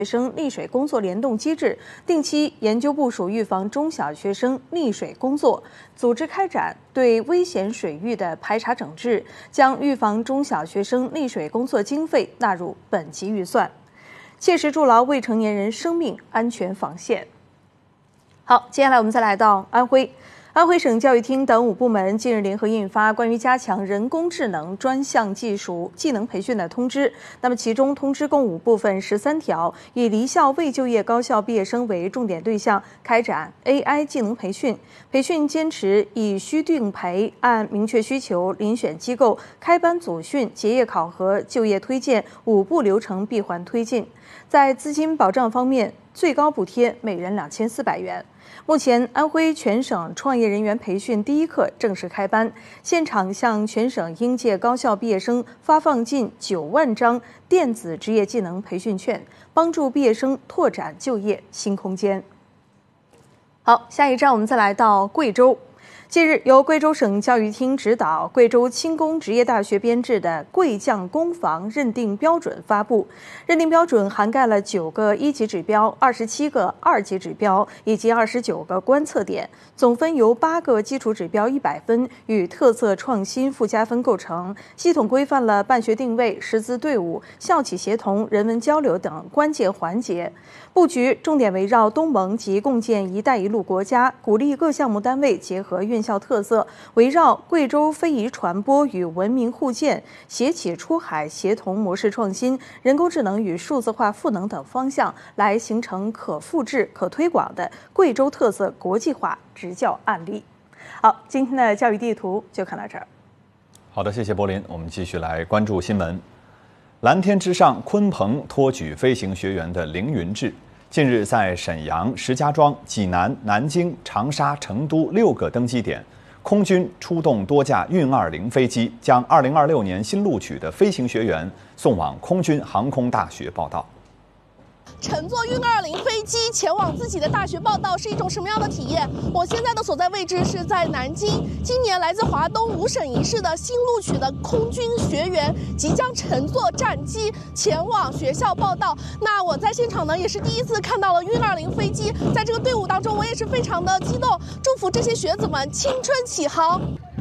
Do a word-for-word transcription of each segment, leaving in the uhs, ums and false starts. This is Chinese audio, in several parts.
学生溺水工作联动机制，定期研究部署预防中小学生溺水工作，组织开展对危险水域的排查整治，将预防中小学生溺水工作经费纳入本级预算，切实筑牢未成年人生命安全防线。好，接下来我们再来到安徽。安徽省教育厅等五部门近日联合印发关于加强人工智能专项技术技能培训的通知。那么，其中通知共五部分十三条，以离校未就业高校毕业生为重点对象，开展 A I 技能培训。培训坚持以需定培，按明确需求遴选机构，开班组训、结业考核、就业推荐五步流程闭环推进。在资金保障方面，最高补贴每人两千四百元。目前，安徽全省创业人员培训第一课正式开班，现场向全省应届高校毕业生发放近九万张电子职业技能培训券，帮助毕业生拓展就业新空间。好，下一站我们再来到贵州。近日，由贵州省教育厅指导、贵州轻工职业大学编制的贵匠工房认定标准发布。认定标准涵盖了九个一级指标、二十七个二级指标以及二十九个观测点，总分由八个基础指标一百分与特色创新附加分构成，系统规范了办学定位、师资队伍、校企协同、人文交流等关键环节。布局重点围绕东盟及共建“一带一路”国家，鼓励各项目单位结合院校特色，围绕贵州非遗传播与文明互鉴、协企出海协同模式创新、人工智能与数字化赋能等方向，来形成可复制、可推广的贵州特色国际化执教案例。好，今天的教育地图就看到这儿。 好的，谢谢柏林。我们继续来关注新闻。蓝天之上，鲲鹏托举飞行学员的凌云志。近日，在沈阳、石家庄、济南、南京、长沙、成都六个登机点，空军出动多架运二零飞机，将二零二六年新录取的飞行学员送往空军航空大学报到。 乘坐运二零飞机前往自己的大学报到是一种什么样的体验？我现在的所在位置是在南京，今年来自华东五省一市的新录取的空军学员即将乘坐战机前往学校报到。那我在现场呢，也是第一次看到了运二零飞机，在这个队伍当中，我也是非常的激动，祝福这些学子们青春启航。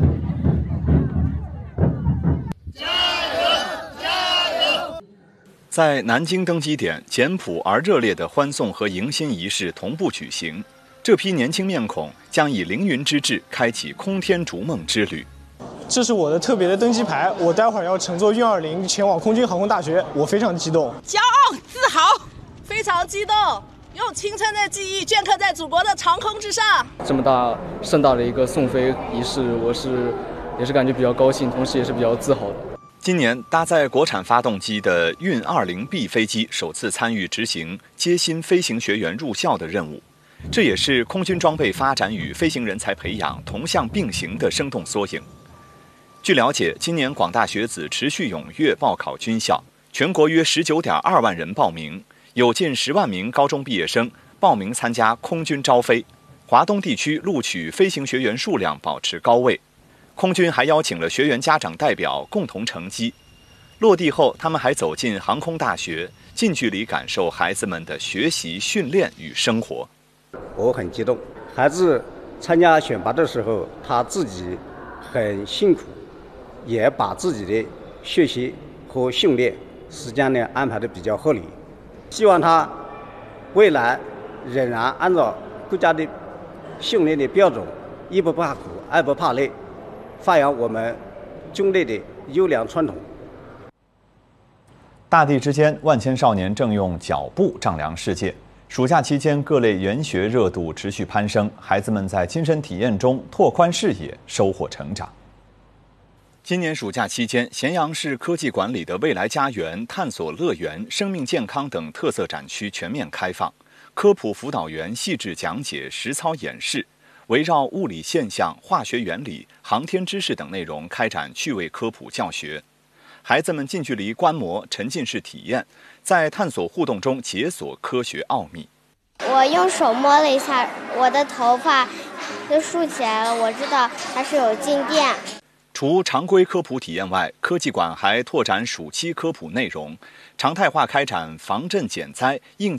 在南京登机点，简朴而热烈的欢送和迎新仪式同步举行。这批年轻面孔将以凌云之志开启空天逐梦之旅。 这是我的特别的登机牌，我待会儿要乘坐运二零前往空军航空大学，我非常激动、 骄傲、自豪，非常激动，用青春的记忆镌刻在祖国的长空之上。 这么大盛大的一个送飞仪式，我是也是感觉比较高兴，同时也是比较自豪的。 今年搭载国产发动机的运二零 B 飞机首次参与执行接新飞行学员入校的任务，这也是空军装备发展与飞行人才培养同向并行的生动缩影。据了解，今年广大学子持续踊跃报考军校，全国约 十九点二万人报名，有近十万名高中毕业生报名参加空军招飞。华东地区录取飞行学员数量保持高位。空军还邀请了学员家长代表共同乘机，落地后，他们还走进航空大学，近距离感受孩子们的学习、训练与生活。 我很激动，孩子参加选拔的时候，他自己很辛苦，也把自己的学习和训练时间呢安排的比较合理。希望他未来仍然按照国家的训练的标准，一不怕苦，二不怕累，发扬我们军队的优良传统。 大地之间，万千少年正用脚步丈量世界。暑假期间，各类研学热度持续攀升，孩子们在亲身体验中拓宽视野，收获成长。今年暑假期间，咸阳市科技馆里的未来家园、探索乐园、生命健康等特色展区全面开放，科普辅导员细致讲解、实操演示。围绕物理现象、化学原理、航天知识等内容开展趣味科普教学，孩子们近距离观摩、沉浸式体验，在探索互动中解锁科学奥秘。 我用手摸了一下，我的头发都竖起来了，我知道它是有静电。 除常规科普体验外，科技馆还拓展暑期科普内容，常态化开展防震减灾、应